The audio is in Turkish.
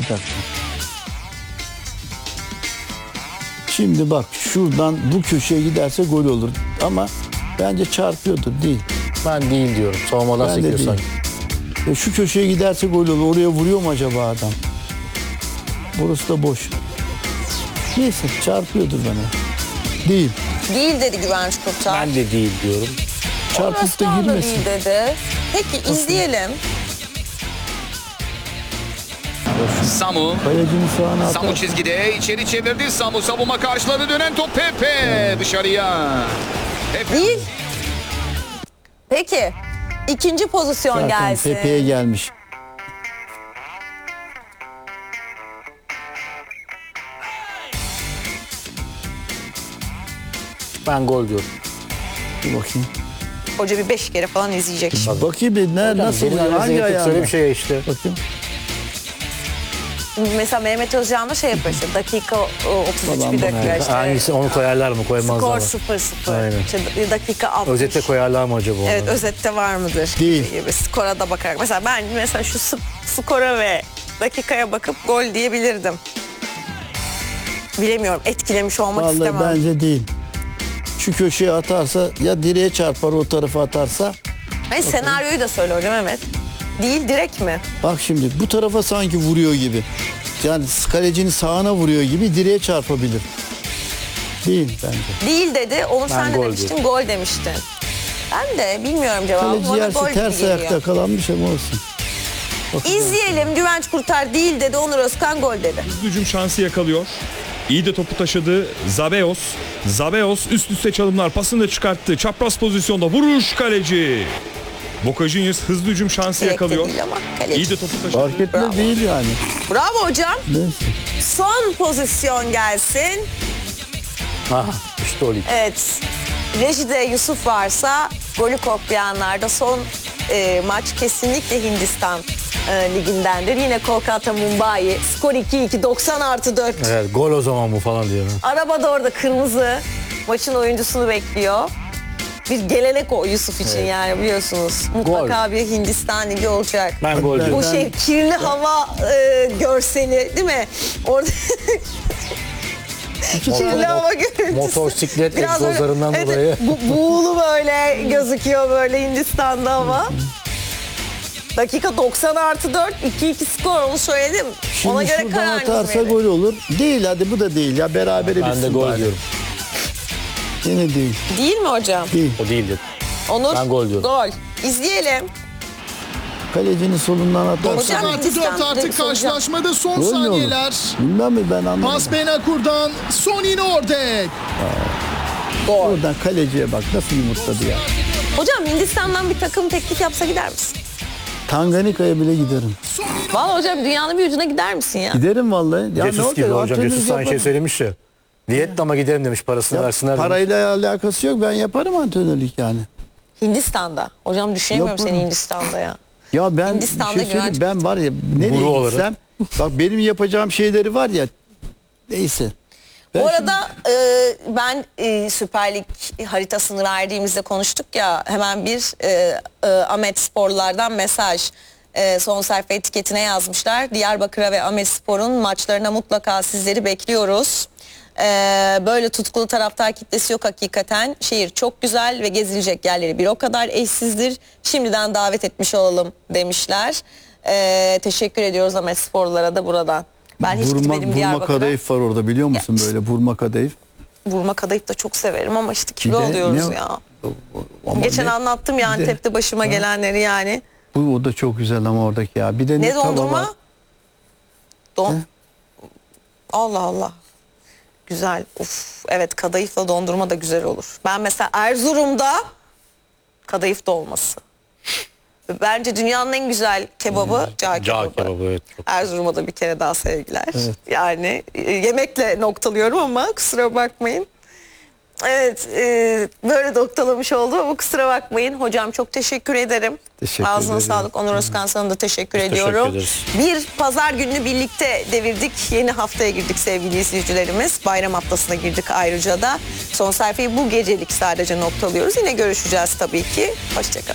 dakika. Şimdi bak şuradan bu köşeye giderse gol olur. Ama bence çarpıyordur, değil. Ben değil diyorum. Savunmadan Ben de sekiyor değil. sanki. Şu köşeye giderse gol olur. Oraya vuruyor mu acaba adam? Burası da boş. Neyse çarpıyordur bana. Değil. Değil dedi Güvenç Kurtar. Ben de değil diyorum. Çarpıp da Oraslan da girmesin. değil dedi. Peki izleyelim. Samu. Kalecinin sağına Samu atar. çizgide içeri çevirdi. Samu savunma karşıladı. Dönen top Pepe dışarıya. Pepe. Değil. Peki. İkinci pozisyon Zaten gelsin. Pepe'ye gelmiş. Ben gol diyorum. Bir bakayım. Hoca bir 5 kere falan izleyecek şimdi. Bakayım bir nasıl Senin vuruyor? analiz Hangi ettik, ayağında? söyle bir şey işte. Bakayım. Mesela Mehmet Özcan da şey yapıyor işte dakika 33 Babam bir dakika Yani işte. hangisi onu koyarlar mı koymazlar Skor mı? 0-0. Aynen. İşte dakika 60. Özette koyarlar mı acaba onu? Evet özette var mıdır? Değil. Gibi. Skora da bakarak. Mesela ben mesela şu skora ve dakikaya bakıp gol diyebilirdim. Bilemiyorum. Etkilemiş olmak Vallahi istemem. bence değil. Şu köşeye atarsa ya direğe çarpar, o tarafa atarsa. Hayır, senaryoyu da söyle hocam Mehmet. Değil direkt mi? Bak şimdi bu tarafa sanki vuruyor gibi. Yani kalecinin sağına vuruyor gibi direğe çarpabilir. Değil bence. Değil dedi. Onu sen de gol demiştin. diyorum. Gol demiştin. Ben de bilmiyorum cevabı. Kaleci Bana yerse gol gibi ters geliyor. ayakta kalanmış ama olsun. İzleyelim. Güvenç Kurtar değil dedi. Onur Özkan gol dedi. Hücum şansı yakalıyor. İyi de topu taşıdı Zabeos. Zabeos üst üste çalımlar, pasını da çıkarttı. Çapraz pozisyonda vuruş kaleci. Boca Juniors hızlı hücum şansı Direkt de yakalıyor. değil ama kaleci. İyi de topu taşıdı. Fark etmez Bravo. değil yani. Bravo hocam. Neyse. Son pozisyon gelsin. Ha, işte o lig. Evet. Rejide Yusuf varsa golü koklayanlar da son maç kesinlikle Hindistan ligindendir. Yine Kolkata Mumbai. Skor 2-2 90+4. Evet, gol o zaman bu falan diyor. Araba da orada kırmızı. Maçın oyuncusunu bekliyor. Bir gelenek o Yusuf için yani biliyorsunuz. Mutlaka bir Hindistan ligi olacak. Ben gol Ben- diyorum. Bu şey kirli hava görseli değil mi? Orada kirli hava görüntüsü. Motosiklet Biraz böyle- egzozlarından evet, dolayı. buğulu böyle gözüküyor böyle Hindistan'da ama. Dakika 90+4 2-2 skor onu söyledim. Şimdi Ona göre şuradan kararınızı atarsa verin. gol olur. Değil, hadi bu da değil ya, berabere Ben de bitsin gol bari. diyorum. Yine değil. Değil mi hocam? Değil. O değildir. Onur. Ben gol diyorum. Gol. İzleyelim. Kalecinin solundan atarsa. Hocam, 90+4 artık Hindistan- karşılaşmada son Gol mü olur? saniyeler. Bilmem mi, ben anlamadım. Pas Benakur'dan Sonny Nordek. Gol. Oradan kaleciye bak nasıl yumurtladı ya. Hocam Hindistan'dan bir takım teklif yapsa gider misin? Tanganyika'ya bile giderim. Vallahi hocam dünyanın bir ucuna gider misin ya? Giderim vallahi. Ya Cesus gibi hocam. antrenörlük Cesus aynı şey yaparım. söylemiş ya. Vietnam'a gidelim demiş, parasını Ya, versinler. demiş. parayla alakası yok, ben yaparım antrenörlük yani. Hindistan'da. Hocam düşünemiyorum Yaparım. seni Hindistan'da ya. Ya ben Hindistan'da bir şey söyleyeyim, güvenç- ben var ya nereye Guru olarak. gitsem bak benim yapacağım şeyleri var ya, neyse. Ben Bu arada ben Süper Lig haritasını verdiğimizde konuştuk ya, hemen bir Ahmet Sporlulardan mesaj son sayfa etiketine yazmışlar. Diyarbakır'a ve Ahmet Spor'un maçlarına mutlaka sizleri bekliyoruz. Böyle tutkulu taraftar kitlesi yok hakikaten. Şehir çok güzel ve gezilecek yerleri bir o kadar eşsizdir. Şimdiden davet etmiş olalım demişler. Teşekkür ediyoruz Ahmet Sporlulara da buradan. Ben hiç gitmedim vurma Diyarbakır'a. kadayıf var orada, biliyor musun, Ya, böyle vurma kadayıf. Vurma kadayıf da çok severim ama işte kilo Bir de oluyoruz ne- ya. Ama Geçen ne- anlattım ya bir de- Antep'te başıma gelenleri yani. Bu o da çok güzel ama oradaki ya. Bir de Ne tava var. dondurma? Allah Allah. Güzel. Uf, evet kadayıfla dondurma da güzel olur. Ben mesela Erzurum'da kadayıf dolması. Bence dünyanın en güzel kebabı cağ kebabı. Cağ kebabı, evet. Çok. Erzurum'a da bir kere daha sevgiler. Yani yemekle noktalıyorum ama kusura bakmayın. Evet, böyle noktalamış oldum ama kusura bakmayın. Hocam çok teşekkür ederim. Teşekkür Ağzına ederim. sağlık. Onur Özkan sana da teşekkür Biz ediyorum. teşekkür ederiz. Bir pazar gününü birlikte devirdik. Yeni haftaya girdik sevgili izleyicilerimiz. Bayram haftasına girdik ayrıca da. Son sayfayı bu gecelik sadece noktalıyoruz. Yine görüşeceğiz tabii ki. Hoşçakalın.